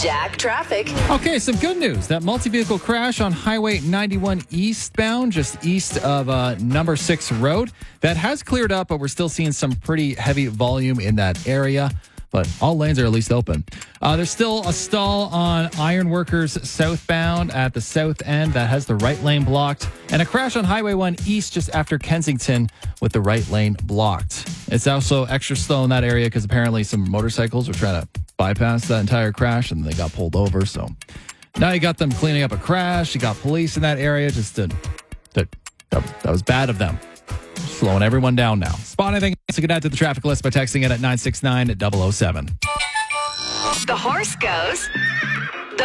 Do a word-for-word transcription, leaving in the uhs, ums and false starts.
Jack Traffic. Okay, some good news. That multi-vehicle crash on Highway ninety-one eastbound, just east of uh, number six road, that has cleared up, but we're still seeing some pretty heavy volume in that area. But all lanes are at least open. Uh, there's still a stall on Ironworkers southbound at the south end that has the right lane blocked, and a crash on Highway one east just after Kensington with the right lane blocked. It's also extra slow in that area because apparently some motorcycles were trying to bypass that entire crash and they got pulled over. So now you got them cleaning up a crash. You got police in that area. Just to, to, that was bad of them. Slowing everyone down now. Spot anything, so get out to the traffic list by texting it at nine six nine, double oh seven. The horse goes...